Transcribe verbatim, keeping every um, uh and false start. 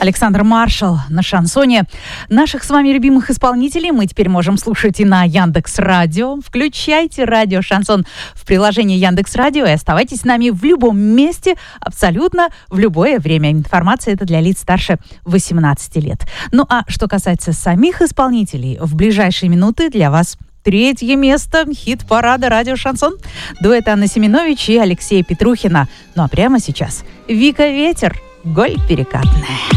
Александр Маршал на шансоне. Наших с вами любимых исполнителей мы теперь можем слушать и на Яндекс.Радио. Включайте радио «Шансон» в приложении Яндекс.Радио и оставайтесь с нами в любом месте, абсолютно в любое время. Информация эта для лиц старше восемнадцати лет. Ну а что касается самих исполнителей, в ближайшие минуты для вас третье место хит-парада радио «Шансон». Дуэт Анны Семенович и Алексея Петрухина. Ну а прямо сейчас Вика Ветер, «Голь перекатная».